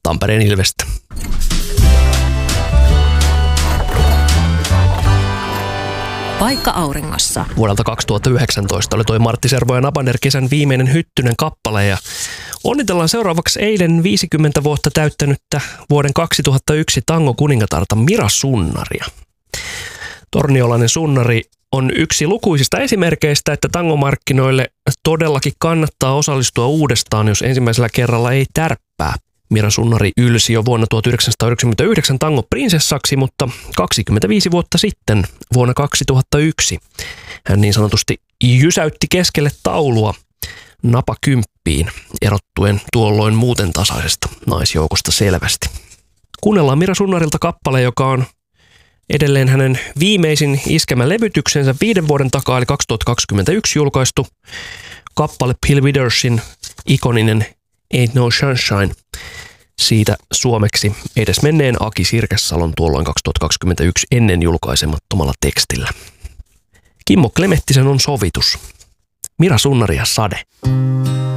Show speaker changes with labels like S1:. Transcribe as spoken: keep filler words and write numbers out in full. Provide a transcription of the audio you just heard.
S1: Tampereen Ilvestä.
S2: Paikka auringossa.
S1: Vuodelta kaksituhattayhdeksäntoista oli toi Martti Servo ja Nabander kesän viimeinen Hyttynen kappale ja onnitellaan seuraavaksi eilen viisikymmentä vuotta täyttänyttä vuoden kaksituhattayksi tango-kuningatarta Mira Sunnaria. Torniolainen Sunnari on yksi lukuisista esimerkkeistä, että tangomarkkinoille todellakin kannattaa osallistua uudestaan, jos ensimmäisellä kerralla ei tärppää. Mira Sunnari ylsi jo vuonna tuhatyhdeksänsataayhdeksänkymmentäyhdeksän tangoprinsessaksi, mutta kaksikymmentäviisi vuotta sitten, vuonna kaksituhattayksi, hän niin sanotusti jysäytti keskelle taulua napakymppiin, erottuen tuolloin muuten tasaisesta naisjoukosta selvästi. Kuunnellaan Mira Sunnarilta kappale, joka on edelleen hänen viimeisin iskemä levytyksensä viiden vuoden takaa, eli kaksituhattakaksikymmentäyksi julkaistu kappale Bill Withersin ikoninen Ain't No Sunshine. Siitä suomeksi edesmenneen Aki Sirkessalon tuolloin kaksituhattakaksikymmentäyksi ennen julkaisemattomalla tekstillä. Kimmo Klemettisen on sovitus. Mira Sunnari ja Sade.